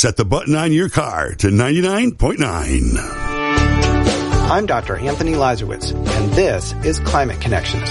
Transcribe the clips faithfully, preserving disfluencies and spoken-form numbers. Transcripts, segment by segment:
set the button on your car to ninety-nine point nine. I'm Doctor Anthony Lazarowitz, and this is Climate Connections.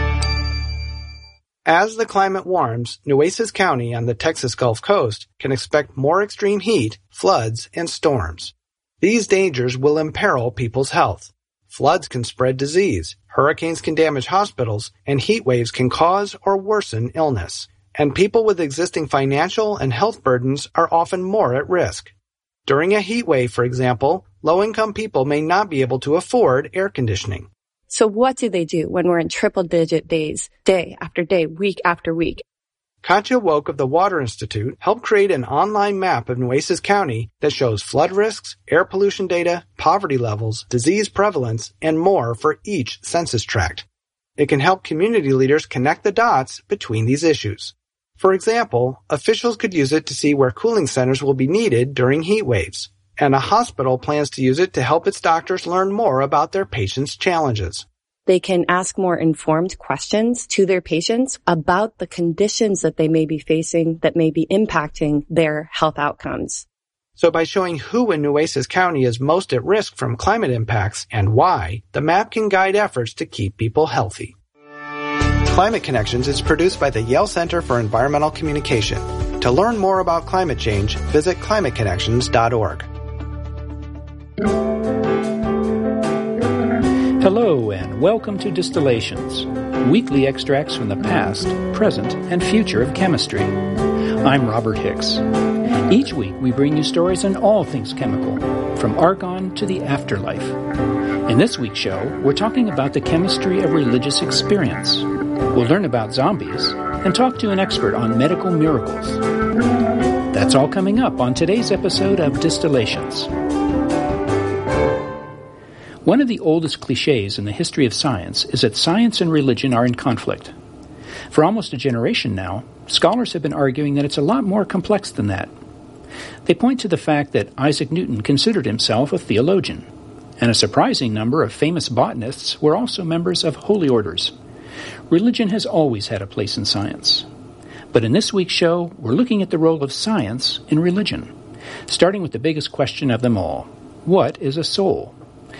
As the climate warms, Nueces County on the Texas Gulf Coast can expect more extreme heat, floods, and storms. These dangers will imperil people's health. Floods can spread disease, hurricanes can damage hospitals, and heat waves can cause or worsen illness. And people with existing financial and health burdens are often more at risk. During a heat wave, for example, low-income people may not be able to afford air conditioning. So what do they do when we're in triple-digit days, day after day, week after week? Katja Woke of the Water Institute helped create an online map of Nueces County that shows flood risks, air pollution data, poverty levels, disease prevalence, and more for each census tract. It can help community leaders connect the dots between these issues. For example, officials could use it to see where cooling centers will be needed during heat waves, and a hospital plans to use it to help its doctors learn more about their patients' challenges. They can ask more informed questions to their patients about the conditions that they may be facing that may be impacting their health outcomes. So by showing who in Nueces County is most at risk from climate impacts and why, the map can guide efforts to keep people healthy. Climate Connections is produced by the Yale Center for Environmental Communication. To learn more about climate change, visit climate connections dot org. Hello and welcome to Distillations, weekly extracts from the past, present, and future of chemistry. I'm Robert Hicks. Each week we bring you stories on all things chemical, from argon to the afterlife. In this week's show, we're talking about the chemistry of religious experience. We'll learn about zombies and talk to an expert on medical miracles. That's all coming up on today's episode of Distillations. One of the oldest cliches in the history of science is that science and religion are in conflict. For almost a generation now, scholars have been arguing that it's a lot more complex than that. They point to the fact that Isaac Newton considered himself a theologian, and a surprising number of famous botanists were also members of holy orders. Religion has always had a place in science. But in this week's show, we're looking at the role of science in religion, starting with the biggest question of them all. What is a soul?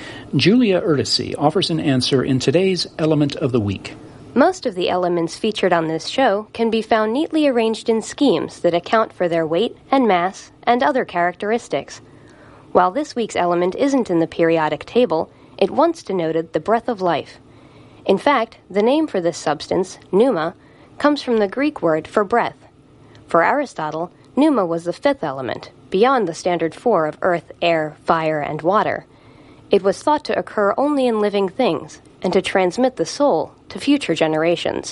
Julia Erdős offers an answer in today's Element of the Week. Most of the elements featured on this show can be found neatly arranged in schemes that account for their weight and mass and other characteristics. While this week's element isn't in the periodic table, it once denoted the breath of life. In fact, the name for this substance, pneuma, comes from the Greek word for breath. For Aristotle, pneuma was the fifth element, beyond the standard four of earth, air, fire, and water. It was thought to occur only in living things, and to transmit the soul to future generations.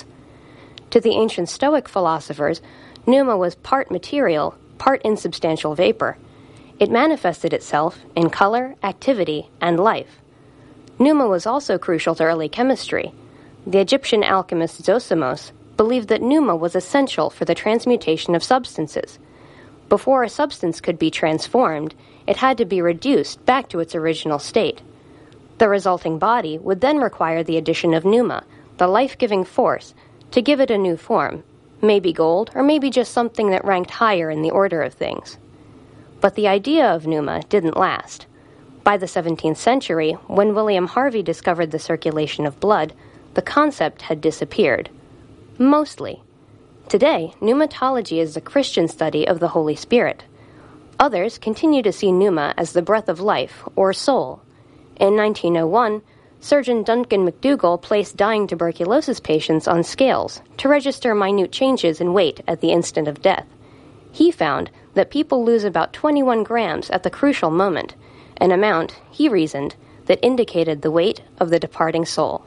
To the ancient Stoic philosophers, pneuma was part material, part insubstantial vapor. It manifested itself in color, activity, and life. Pneuma was also crucial to early chemistry. The Egyptian alchemist Zosimos believed that pneuma was essential for the transmutation of substances. Before a substance could be transformed, it had to be reduced back to its original state. The resulting body would then require the addition of pneuma, the life-giving force, to give it a new form, maybe gold or maybe just something that ranked higher in the order of things. But the idea of pneuma didn't last. By the seventeenth century, when William Harvey discovered the circulation of blood, the concept had disappeared. Mostly. Today, pneumatology is the Christian study of the Holy Spirit. Others continue to see pneuma as the breath of life, or soul. In nineteen oh one, Surgeon Duncan McDougall placed dying tuberculosis patients on scales to register minute changes in weight at the instant of death. He found that people lose about twenty-one grams at the crucial moment, an amount, he reasoned, that indicated the weight of the departing soul.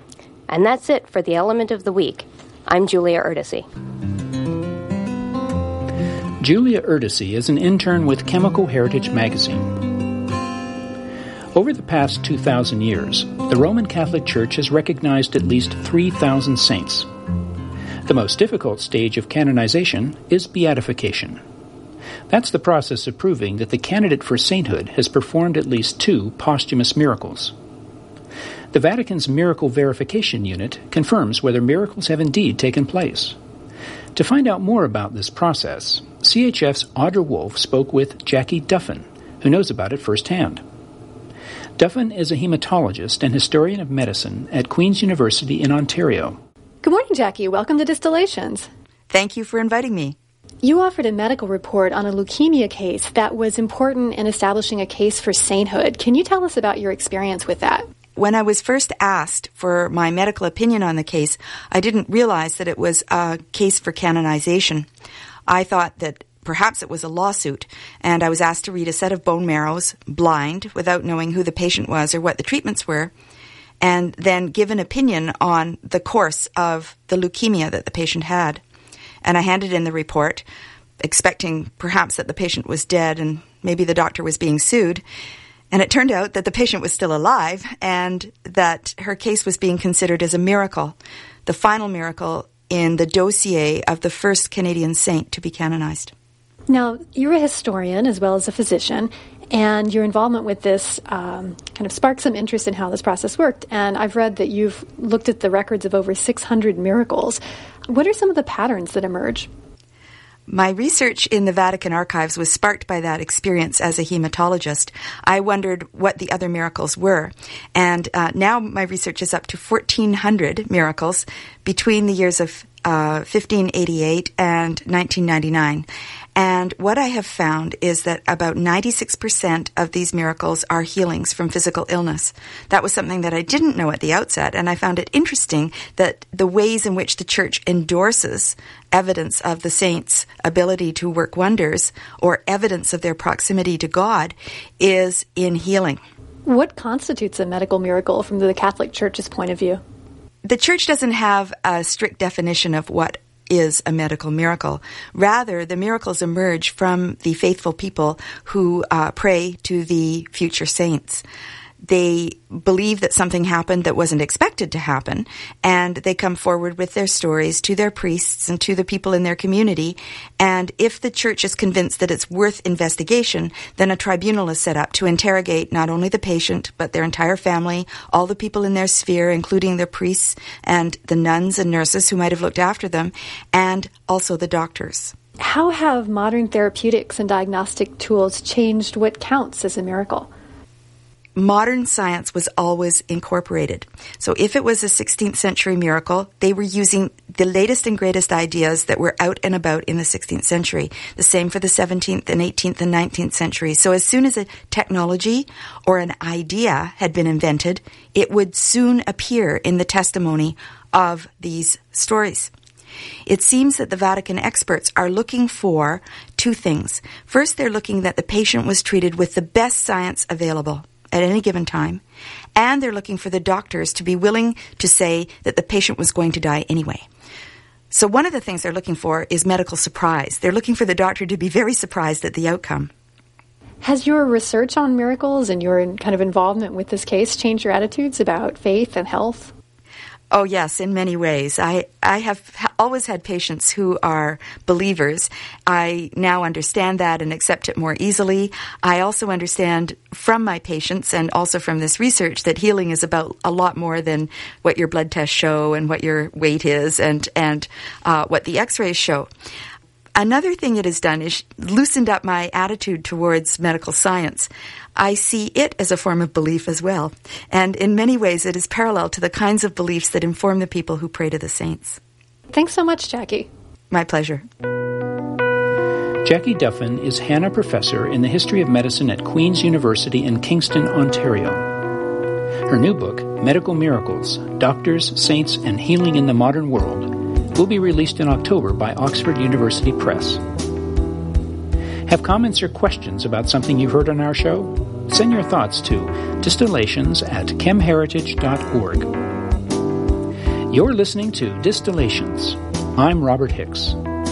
And that's it for the Element of the Week. I'm Julia Erdős. Julia Erdős is an intern with Chemical Heritage magazine. Over the past two thousand years, the Roman Catholic Church has recognized at least three thousand saints. The most difficult stage of canonization is beatification. That's the process of proving that the candidate for sainthood has performed at least two posthumous miracles. The Vatican's Miracle Verification Unit confirms whether miracles have indeed taken place. To find out more about this process, C H F's Audra Wolf spoke with Jackie Duffin, who knows about it firsthand. Duffin is a hematologist and historian of medicine at Queen's University in Ontario. Good morning, Jackie. Welcome to Distillations. Thank you for inviting me. You offered a medical report on a leukemia case that was important in establishing a case for sainthood. Can you tell us about your experience with that? When I was first asked for my medical opinion on the case, I didn't realize that it was a case for canonization. I thought that perhaps it was a lawsuit, and I was asked to read a set of bone marrows, blind, without knowing who the patient was or what the treatments were, and then give an opinion on the course of the leukemia that the patient had. And I handed in the report, expecting perhaps that the patient was dead and maybe the doctor was being sued. And it turned out that the patient was still alive and that her case was being considered as a miracle, the final miracle in the dossier of the first Canadian saint to be canonized. Now, you're a historian as well as a physician, and your involvement with this um, kind of sparked some interest in how this process worked. And I've read that you've looked at the records of over six hundred miracles. What are some of the patterns that emerge? My research in the Vatican archives was sparked by that experience as a hematologist. I wondered what the other miracles were. And uh, now my research is up to fourteen hundred miracles between the years of uh, fifteen eighty-eight and nineteen ninety-nine. And what I have found is that about ninety-six percent of these miracles are healings from physical illness. That was something that I didn't know at the outset, and I found it interesting that the ways in which the Church endorses evidence of the saints' ability to work wonders or evidence of their proximity to God is in healing. What constitutes a medical miracle from the Catholic Church's point of view? The Church doesn't have a strict definition of what is a medical miracle. Rather, the miracles emerge from the faithful people who uh, pray to the future saints. They believe that something happened that wasn't expected to happen, and they come forward with their stories to their priests and to the people in their community. And if the Church is convinced that it's worth investigation, then a tribunal is set up to interrogate not only the patient, but their entire family, all the people in their sphere, including their priests and the nuns and nurses who might have looked after them, and also the doctors. How have modern therapeutics and diagnostic tools changed what counts as a miracle? Modern science was always incorporated. So if it was a sixteenth century miracle, they were using the latest and greatest ideas that were out and about in the sixteenth century. The same for the seventeenth and eighteenth and nineteenth century. So as soon as a technology or an idea had been invented, it would soon appear in the testimony of these stories. It seems that the Vatican experts are looking for two things. First, they're looking that the patient was treated with the best science available at any given time, and they're looking for the doctors to be willing to say that the patient was going to die anyway. So one of the things they're looking for is medical surprise. They're looking for the doctor to be very surprised at the outcome. Has your research on miracles and your kind of involvement with this case changed your attitudes about faith and health? Oh, yes, in many ways. I, I have ha- always had patients who are believers. I now understand that and accept it more easily. I also understand from my patients and also from this research that healing is about a lot more than what your blood tests show and what your weight is and, and uh, what the x-rays show. Another thing it has done is loosened up my attitude towards medical science. I see it as a form of belief as well. And in many ways, it is parallel to the kinds of beliefs that inform the people who pray to the saints. Thanks so much, Jackie. My pleasure. Jackie Duffin is Hanna Professor in the History of Medicine at Queen's University in Kingston, Ontario. Her new book, Medical Miracles, Doctors, Saints, and Healing in the Modern World, will be released in October by Oxford University Press. Have comments or questions about something you've heard on our show? Send your thoughts to distillations at chemheritage dot org. You're listening to Distillations. I'm Robert Hicks.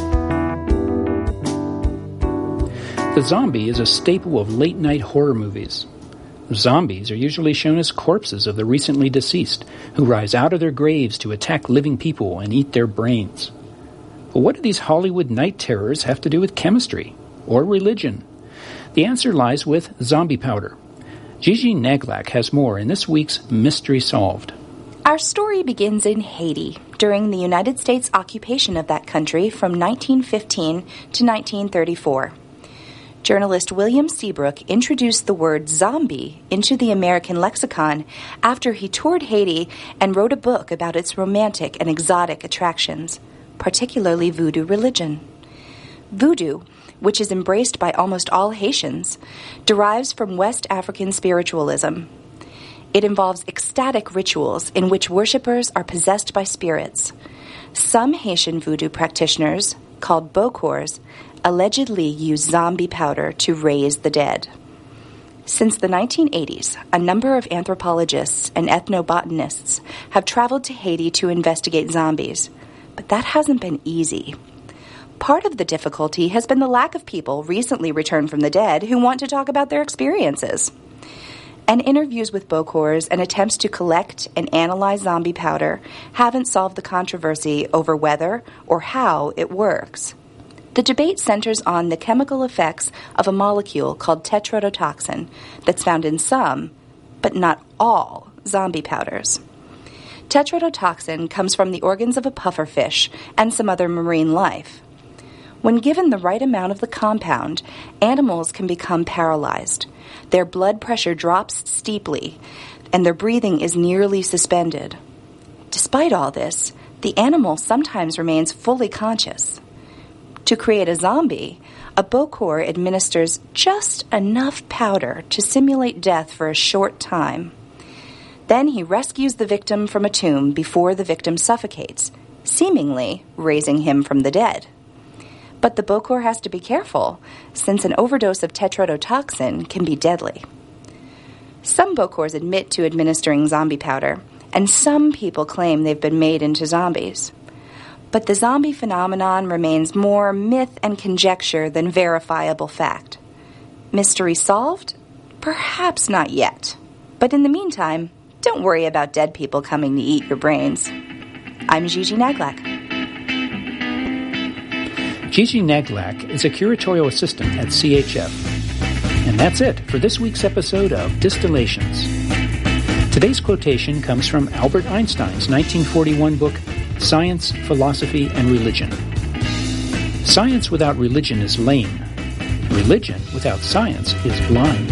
The zombie is a staple of late-night horror movies. Zombies are usually shown as corpses of the recently deceased, who rise out of their graves to attack living people and eat their brains. But what do these Hollywood night terrors have to do with chemistry or religion? The answer lies with zombie powder. Gigi Naglak has more in this week's Mystery Solved. Our story begins in Haiti, during the United States occupation of that country from nineteen fifteen to nineteen thirty-four. Journalist William Seabrook introduced the word zombie into the American lexicon after he toured Haiti and wrote a book about its romantic and exotic attractions, particularly voodoo religion. Voodoo, which is embraced by almost all Haitians, derives from West African spiritualism. It involves ecstatic rituals in which worshippers are possessed by spirits. Some Haitian voodoo practitioners, called bokors, allegedly use zombie powder to raise the dead. Since the nineteen eighties, a number of anthropologists and ethnobotanists have traveled to Haiti to investigate zombies, but that hasn't been easy. Part of the difficulty has been the lack of people recently returned from the dead who want to talk about their experiences. And interviews with bokors and attempts to collect and analyze zombie powder haven't solved the controversy over whether or how it works. The debate centers on the chemical effects of a molecule called tetrodotoxin that's found in some, but not all, zombie powders. Tetrodotoxin comes from the organs of a pufferfish and some other marine life. When given the right amount of the compound, animals can become paralyzed. Their blood pressure drops steeply, and their breathing is nearly suspended. Despite all this, the animal sometimes remains fully conscious. To create a zombie, a bokor administers just enough powder to simulate death for a short time. Then he rescues the victim from a tomb before the victim suffocates, seemingly raising him from the dead. But the bokor has to be careful, since an overdose of tetrodotoxin can be deadly. Some bokors admit to administering zombie powder, and some people claim they've been made into zombies. But the zombie phenomenon remains more myth and conjecture than verifiable fact. Mystery solved? Perhaps not yet. But in the meantime, don't worry about dead people coming to eat your brains. I'm Gigi Naglak. Gigi Naglak is a curatorial assistant at C H F. And that's it for this week's episode of Distillations. Today's quotation comes from Albert Einstein's nineteen forty-one book, Science, Philosophy, and Religion. Science without religion is lame. Religion without science is blind.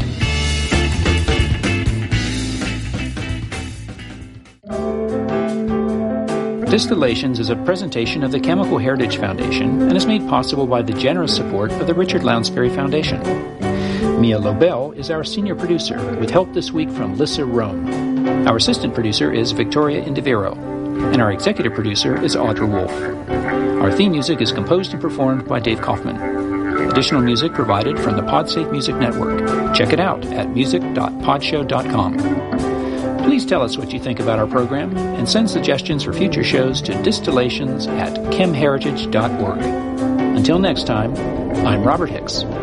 Distillations is a presentation of the Chemical Heritage Foundation and is made possible by the generous support of the Richard Lounsbury Foundation. Mia Lobel is our senior producer, with help this week from Lissa Rome. Our assistant producer is Victoria Indiviro, and our executive producer is Audra Wolf. Our theme music is composed and performed by Dave Kaufman. Additional music provided from the PodSafe Music Network. Check it out at music dot podshow dot com. Please tell us what you think about our program and send suggestions for future shows to distillations at chem heritage dot org. Until next time, I'm Robert Hicks.